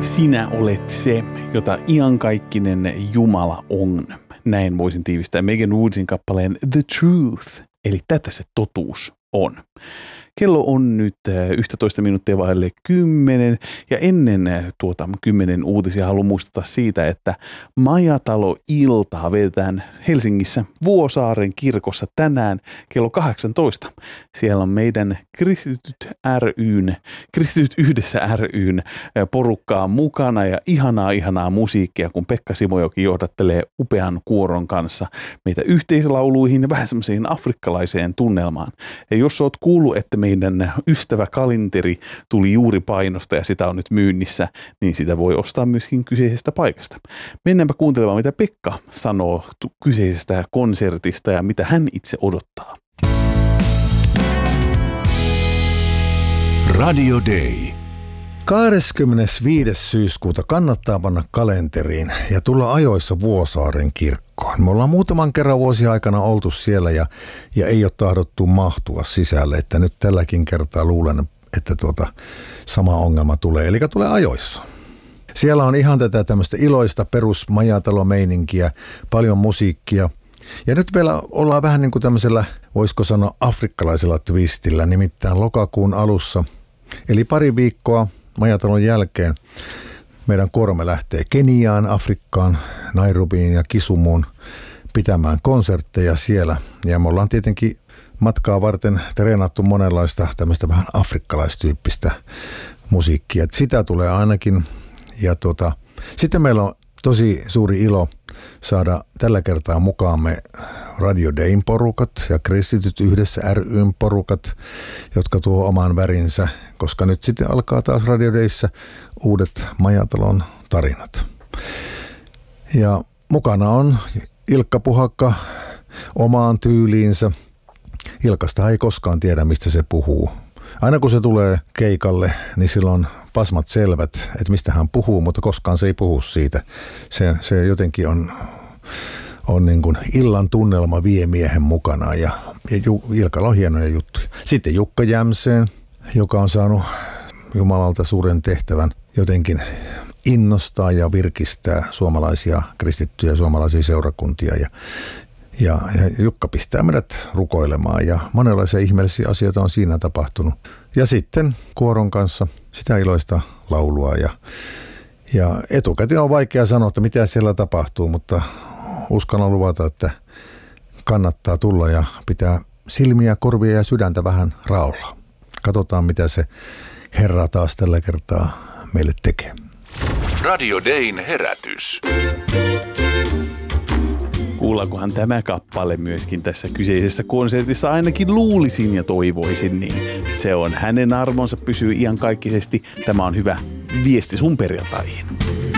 Sinä olet se, jota iankaikkinen Jumala on. Näin voisin tiivistää Megan Woodsin kappaleen The Truth, eli tätä se totuus on. Kello on nyt 11 minuuttia vaille 10 ja ennen 10 uutisia haluan muistuttaa siitä, että Majatalo-iltaa vedetään Helsingissä Vuosaaren kirkossa tänään kello 18. Siellä on meidän Kristityt yhdessä ryn porukkaa mukana ja ihanaa musiikkia, kun Pekka Simojoki johdattelee upean kuoron kanssa meitä yhteislauluihin ja vähän semmoiseen afrikkalaiseen tunnelmaan. Ja jos oot kuullut, että meidän ystäväkalenteri tuli juuri painosta ja sitä on nyt myynnissä, niin sitä voi ostaa myöskin kyseisestä paikasta. Mennäänpä kuuntelemaan, mitä Pekka sanoo kyseisestä konsertista ja mitä hän itse odottaa. Radio Day. 25. syyskuuta kannattaa panna kalenteriin ja tulla ajoissa Vuosaaren kirkkoon. Me ollaan muutaman kerran vuosien aikana oltu siellä ja ei ole tahdottu mahtua sisälle, että nyt tälläkin kertaa luulen, että sama ongelma tulee, eli tulee ajoissa. Siellä on ihan tätä tämmöistä iloista perusmajatalomeininkiä, paljon musiikkia. Ja nyt vielä ollaan vähän niin kuin tämmöisellä, voisiko sanoa afrikkalaisella twistillä, nimittäin lokakuun alussa. Eli pari viikkoa Majatalon jälkeen meidän kuoromme lähtee Keniaan, Afrikkaan, Nairobiin ja Kisumuun pitämään konsertteja siellä. Ja me ollaan tietenkin matkaa varten treenattu monenlaista tämmöistä vähän afrikkalaistyyppistä musiikkia. Sitä tulee ainakin. Ja sitten meillä on tosi suuri ilo saada tällä kertaa mukaamme Radio Dayn porukat ja Kristityt yhdessä ryn porukat, jotka tuo oman värinsä, koska nyt sitten alkaa taas Radio Dayssä uudet Majatalon tarinat. Ja mukana on Ilkka Puhakka omaan tyyliinsä. Ilkasta ei koskaan tiedä, mistä se puhuu. Aina kun se tulee keikalle, niin silloin pasmat selvät, että mistä hän puhuu, mutta koskaan se ei puhu siitä. Se jotenkin on niin kuin illan tunnelma vie miehen mukana ja Ilkalla on hienoja juttuja. Sitten Jukka Jämseen, joka on saanut Jumalalta suuren tehtävän jotenkin innostaa ja virkistää suomalaisia kristittyjä, suomalaisia seurakuntia ja Jukka pistää meidät rukoilemaan ja monenlaisia ihmeellisiä asioita on siinä tapahtunut. Ja sitten kuoron kanssa sitä iloista laulua ja etukäteen on vaikea sanoa, että mitä siellä tapahtuu, mutta uskallan luvata, että kannattaa tulla ja pitää silmiä, korvia ja sydäntä vähän raolla. Katsotaan, mitä se Herra taas tällä kertaa meille tekee. Radio Dayn herätys. Kuullaankohan tämä kappale myöskin tässä kyseisessä konsertissa, ainakin luulisin ja toivoisin, niin se on hänen armonsa pysyy iankaikkisesti. Tämä on hyvä viesti sun perjantaihin.